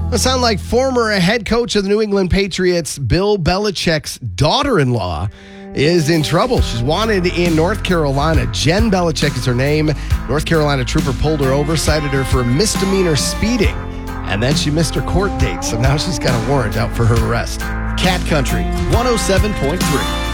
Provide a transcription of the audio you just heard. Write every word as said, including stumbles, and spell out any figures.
It sounds like former head coach of the New England Patriots, Bill Belichick's daughter-in-law, is in trouble. She's wanted in North Carolina. Jen Belichick is her name. North Carolina trooper pulled her over, cited her for misdemeanor speeding, and then she missed her court date, so now she's got a warrant out for her arrest. Cat Country one oh seven point three.